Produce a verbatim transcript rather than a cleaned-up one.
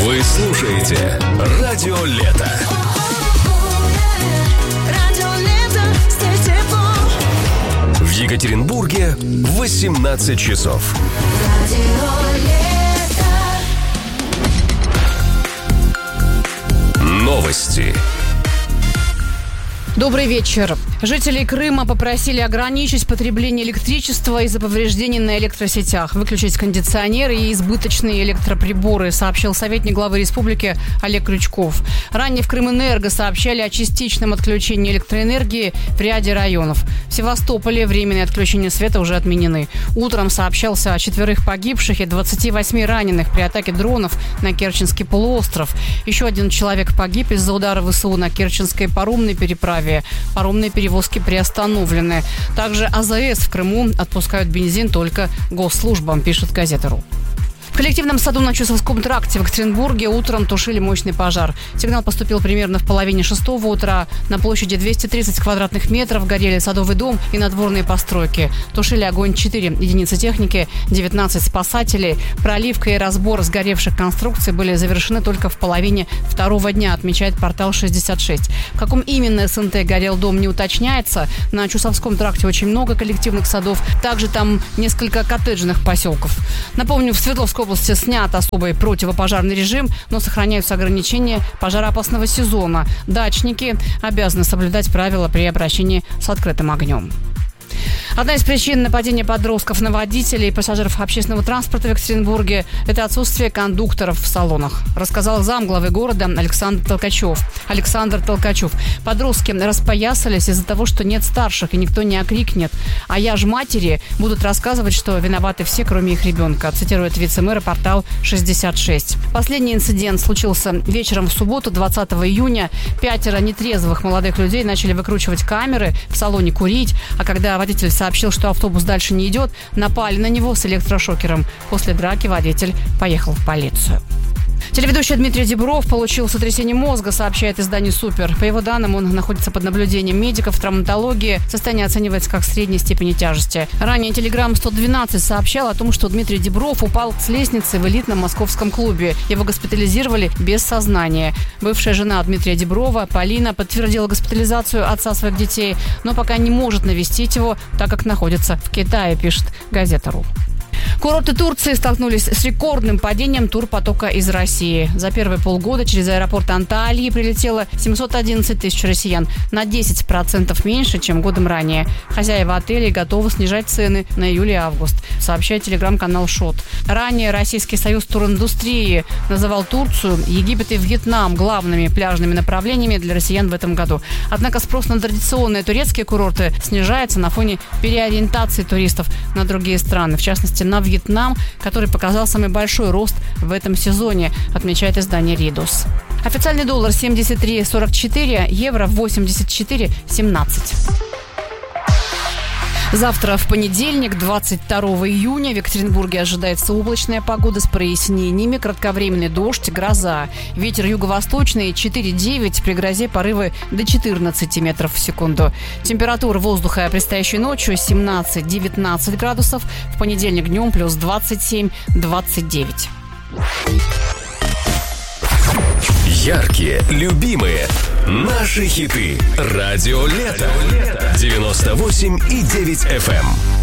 Вы слушаете Радио Лето. В Екатеринбурге восемнадцать часов. Новости. Добрый вечер. Жителей Крыма попросили ограничить потребление электричества из-за повреждений на электросетях, выключить кондиционеры и избыточные электроприборы, сообщил советник главы республики Олег Крючков. Ранее в Крымэнерго сообщали о частичном отключении электроэнергии в ряде районов. В Севастополе временные отключения света уже отменены. Утром сообщался о четверых погибших и двадцати восьми раненых при атаке дронов на Керченский полуостров. Еще один человек погиб из-за удара ВСУ на Керченской паромной переправе. Паромные перевозки Перевозки приостановлены. Также АЗС в Крыму отпускают бензин только госслужбам, пишет газета.ру. В коллективном саду на Чусовском тракте в Екатеринбурге утром тушили мощный пожар. Сигнал поступил примерно в половине шестого утра. На площади двести тридцать квадратных метров горели садовый дом и надворные постройки. Тушили огонь четыре единицы техники, девятнадцать спасателей. Проливка и разбор сгоревших конструкций были завершены только в половине второго дня, отмечает портал шестьдесят шесть. В каком именно СНТ горел дом, не уточняется. На Чусовском тракте очень много коллективных садов. Также там несколько коттеджных поселков. Напомню, в Свердловской области снят особый противопожарный режим, но сохраняются ограничения пожароопасного сезона. Дачники обязаны соблюдать правила при обращении с открытым огнем. Одна из причин нападения подростков на водителей и пассажиров общественного транспорта в Екатеринбурге – это отсутствие кондукторов в салонах, рассказал замглавы города Александр Толкачев. Александр Толкачев. Подростки распоясались из-за того, что нет старших и никто не окрикнет. А я ж матери будут рассказывать, что виноваты все, кроме их ребенка, цитирует вице-мэра портал шестьдесят шесть. Последний инцидент случился вечером в субботу, двадцатого июня. Пятеро нетрезвых молодых людей начали выкручивать камеры, в салоне курить, а когда водитель сообщил, что автобус дальше не идет, напали на него с электрошокером. После драки водитель поехал в полицию. Телеведущий Дмитрий Дибров получил сотрясение мозга, сообщает издание «Супер». По его данным, он находится под наблюдением медиков в травматологии. Состояние оценивается как средней степени тяжести. Ранее Телеграм сто двенадцать сообщал о том, что Дмитрий Дибров упал с лестницы в элитном московском клубе. Его госпитализировали без сознания. Бывшая жена Дмитрия Диброва, Полина, подтвердила госпитализацию отца своих детей, но пока не может навестить его, так как находится в Китае, пишет газета.ру. Курорты Турции столкнулись с рекордным падением турпотока из России. За первые полгода через аэропорт Анталии прилетело семьсот одиннадцать тысяч россиян, на десять процентов меньше, чем годом ранее. Хозяева отелей готовы снижать цены на июль и август, сообщает телеграм-канал ШОТ. Ранее Российский союз туриндустрии называл Турцию, Египет и Вьетнам главными пляжными направлениями для россиян в этом году. Однако спрос на традиционные турецкие курорты снижается на фоне переориентации туристов на другие страны, в частности на Вьетнам, который показал самый большой рост в этом сезоне, отмечает издание «Ридус». Официальный доллар семьдесят три сорок четыре, евро восемьдесят четыре семнадцать. Завтра, в понедельник, двадцать второго июня, в Екатеринбурге ожидается облачная погода с прояснениями, кратковременный дождь, гроза. Ветер юго-восточный четыре-девять, при грозе порывы до четырнадцати метров в секунду. Температура воздуха предстоящей ночью семнадцать-девятнадцать градусов, в понедельник днем плюс двадцать семь - двадцать девять. Яркие, любимые, наши хиты. Радио Лето. девяносто восемь и девять эф эм.